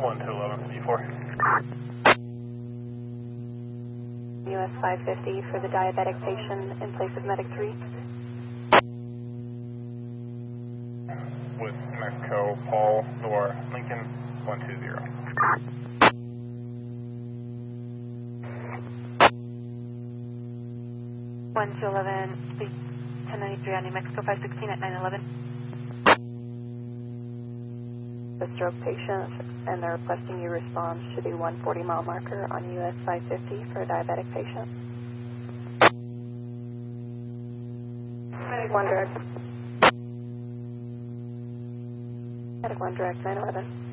1 to 1154. US 550 for the diabetic patient in place of Medic 3. With Mexico, Paul, Nor, Lincoln, 120. 1 to 11, 1093 on New Mexico 516 at 911. The stroke patient, and they're requesting you respond to the 140 mile marker on US 550 for a diabetic patient. Medic 1 direct. Medic 1 direct, 911.